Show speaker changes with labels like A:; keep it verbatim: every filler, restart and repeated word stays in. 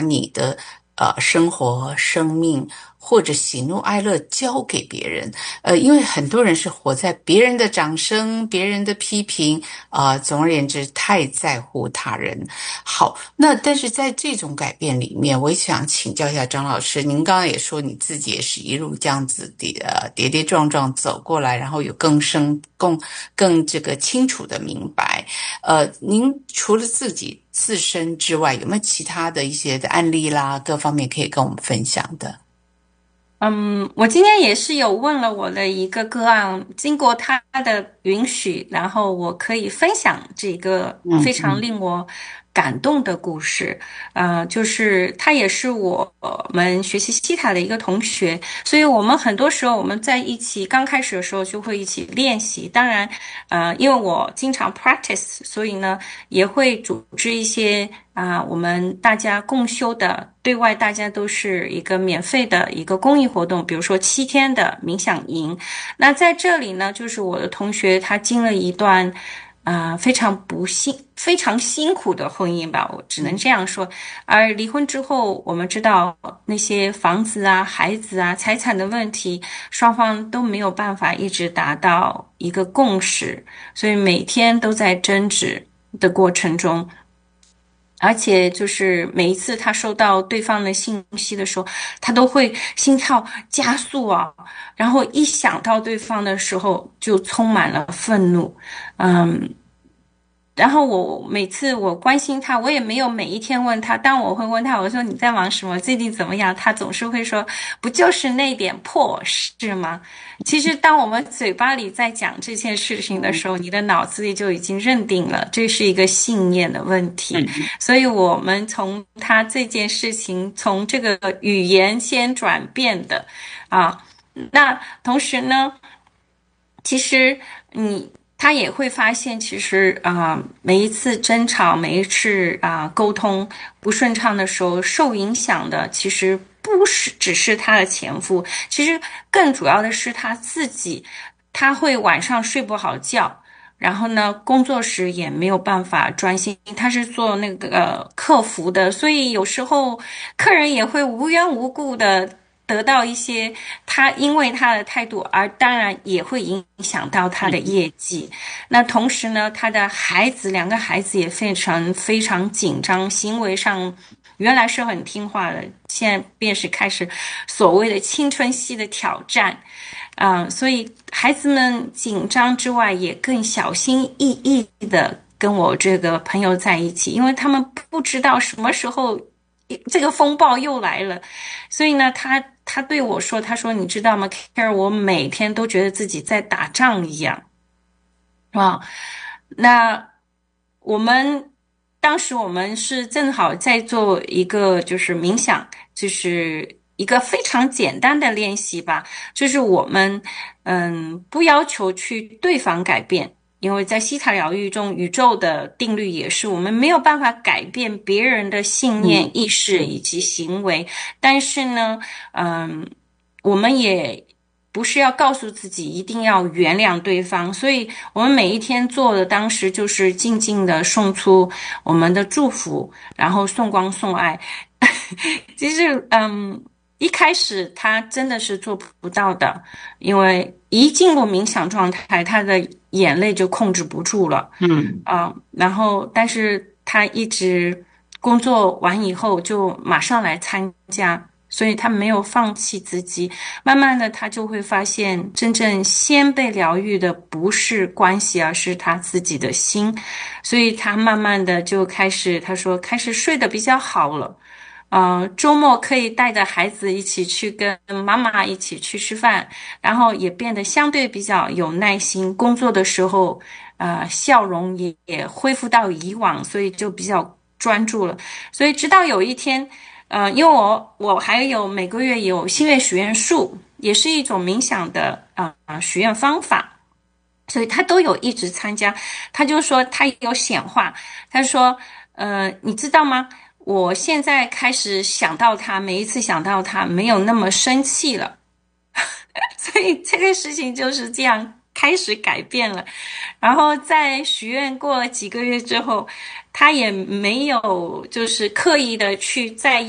A: 把你的呃生活、生命或者喜怒哀乐交给别人。呃，因为很多人是活在别人的掌声、别人的批评，啊、呃，总而言之，太在乎他人。好，那但是在这种改变里面，我也想请教一下张老师，您刚刚也说你自己也是一路这样子的呃跌跌撞撞走过来，然后有更深、更更这个清楚的明白。呃，您除了自己自身之外，有没有其他的一些的案例啦，各方面可以跟我们分享的？
B: 嗯，我今天也是有问了我的一个个案，经过他的允许，然后我可以分享这个非常
A: 嗯嗯
B: 令我感动的故事。呃，就是他也是我们学习西塔的一个同学，所以我们很多时候我们在一起，刚开始的时候就会一起练习。当然，呃，因为我经常 practice，所以呢也会组织一些啊，我们大家共修的，对外大家都是一个免费的一个公益活动，比如说七天的冥想营。那在这里呢，就是我的同学他经了一段啊、呃、非常不幸、非常辛苦的婚姻吧，我只能这样说。而离婚之后，我们知道那些房子啊、孩子啊、财产的问题，双方都没有办法一直达到一个共识，所以每天都在争执的过程中。而且就是每一次他收到对方的信息的时候，他都会心跳加速啊，然后一想到对方的时候就充满了愤怒。嗯，然后我每次我关心他，我也没有每一天问他。当我会问他，我说你在忙什么？最近怎么样？他总是会说，不就是那点破事吗？其实当我们嘴巴里在讲这件事情的时候，你的脑子里就已经认定了这是一个信念的问题。
A: 嗯
B: 所以我们从他这件事情，从这个语言先转变的啊。那同时呢，其实你他也会发现，其实啊、呃每一次争吵，每一次啊、呃沟通不顺畅的时候，受影响的其实不是只是他的前夫，其实更主要的是他自己，他会晚上睡不好觉。然后呢，工作时也没有办法专心。他是做那个呃客服的，所以有时候客人也会无缘无故的得到一些他因为他的态度，而当然也会影响到他的
A: 嗯
B: 业绩。那同时呢，他的孩子两个孩子也非常非常紧张，行为上原来是很听话的，现在便是开始所谓的青春期的挑战。啊、呃所以孩子们紧张之外，也更小心翼翼的跟我这个朋友在一起，因为他们不知道什么时候这个风暴又来了。所以呢，他他对我说，他说你知道吗，Care，我每天都觉得自己在打仗一样。啊，那我们当时我们是正好在做一个就是冥想，就是一个非常简单的练习吧，就是我们嗯不要求去对方改变。因为在西塔疗愈中，宇宙的定律也是我们没有办法改变别人的信念、
A: 嗯
B: 意识以及行为，但是呢，嗯，我们也不是要告诉自己一定要原谅对方，所以我们每一天做的当时就是静静的送出我们的祝福，然后送光送爱。其实，嗯，一开始他真的是做不到的，因为一进入冥想状态，他的眼泪就控制不住了。
A: 嗯
B: 啊，然后但是他一直工作完以后就马上来参加，所以他没有放弃自己。慢慢的，他就会发现，真正先被疗愈的不是关系，而是他自己的心。所以他慢慢的就开始，他说开始睡得比较好了。呃，周末可以带着孩子一起去跟妈妈一起去吃饭，然后也变得相对比较有耐心。工作的时候，呃，笑容也也恢复到以往，所以就比较专注了。所以直到有一天，呃，因为我我还有每个月有新月许愿树，也是一种冥想的啊、呃、许愿方法，所以他都有一直参加。他就说他有显化，他说，呃，你知道吗？我现在开始想到他，每一次想到他，没有那么生气了。所以这个事情就是这样开始改变了。然后在许愿过了几个月之后，他也没有就是刻意的去在意